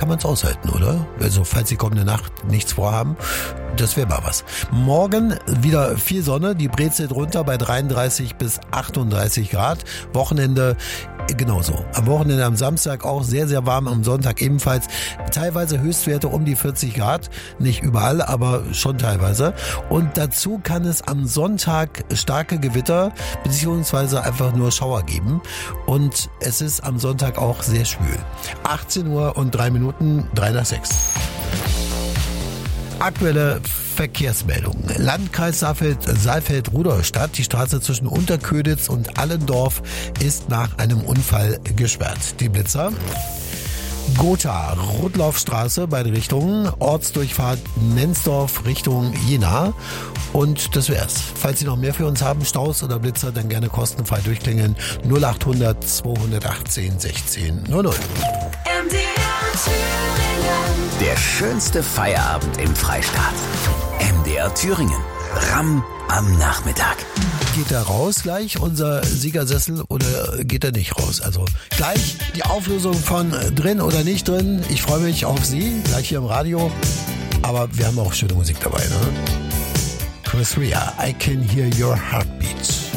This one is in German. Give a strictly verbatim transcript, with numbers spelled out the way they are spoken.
kann man es aushalten, oder? Also falls Sie kommende Nacht nichts vorhaben, das wäre mal was. Morgen wieder viel Sonne, die brezelt runter bei dreiunddreißig bis achtunddreißig Grad. Wochenende genauso. Am Wochenende, am Samstag auch sehr, sehr warm, am Sonntag ebenfalls. Teilweise Höchstwerte um die vierzig Grad. Nicht überall, aber schon teilweise. Und dazu kann es am Sonntag starke Gewitter beziehungsweise einfach nur Schauer geben. Und es ist am Sonntag auch sehr schwül. achtzehn Uhr und drei Minuten, drei nach sechs. Aktuelle Verkehrsmeldung. Landkreis Saalfeld, Saalfeld-Rudolstadt. Die Straße zwischen Unterköditz und Allendorf ist nach einem Unfall gesperrt. Die Blitzer. Gotha, Rotlaufstraße, beide Richtungen. Ortsdurchfahrt Nensdorf Richtung Jena. Und das wär's. Falls Sie noch mehr für uns haben, Staus oder Blitzer, dann gerne kostenfrei durchklingeln. null achthundert zweihundertachtzehn sechzehn null null. Der schönste Feierabend im Freistaat. M D R Thüringen. Ramm am Nachmittag. Geht er raus gleich, unser Siegersessel, oder geht er nicht raus? Also gleich die Auflösung von drin oder nicht drin. Ich freue mich auf Sie, gleich hier im Radio. Aber wir haben auch schöne Musik dabei, ne? Chris Rea, I Can Hear Your Heartbeat.